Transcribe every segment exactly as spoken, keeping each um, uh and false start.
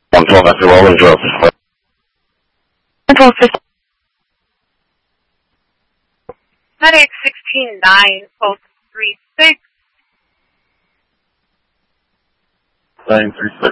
one twelve after rolling drill. Control fifteen. Medic sixteen nine, post three six. nine three six.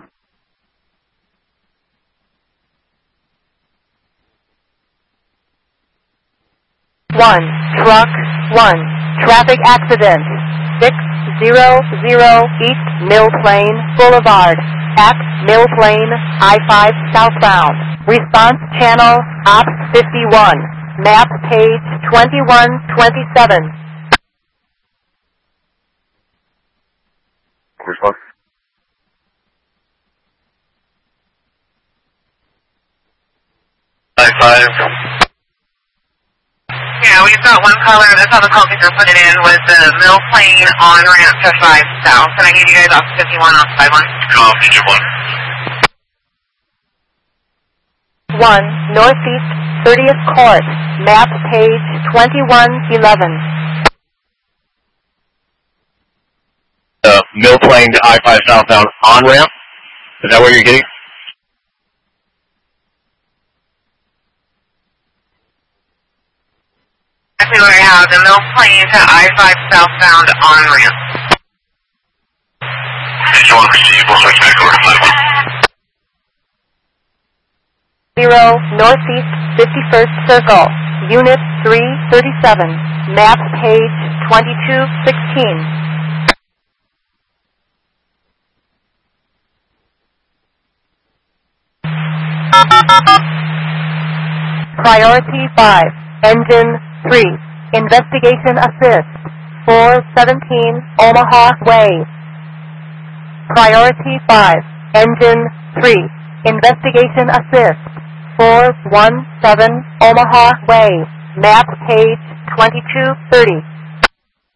One, truck, one, traffic accident, six zero zero East Mill Plain Boulevard, at Mill Plain, I five southbound. Response channel, Ops fifty-one, map page twenty-one twenty-seven. Response. I five. Yeah, we've got one caller. That's how the call picker put it in, was the Mill Plain on ramp to five south. And I gave you guys off fifty-one off five one. Call feature one. One, Northeast thirtieth Court, map page twenty-one eleven. Uh, Mill Plain to I five southbound on ramp. Is that where you're getting? Exactly what I have, the Mill Plain to I five southbound on ramp. Feature one receive. We'll switch back over to five one. Zero, Northeast fifty-first Circle, Unit three thirty-seven, map page twenty-two sixteen. Priority five, Engine three, Investigation Assist, four seventeen Omaha Way. Priority five, Engine three, Investigation Assist, four one seven Omaha Way, map page twenty-two thirty.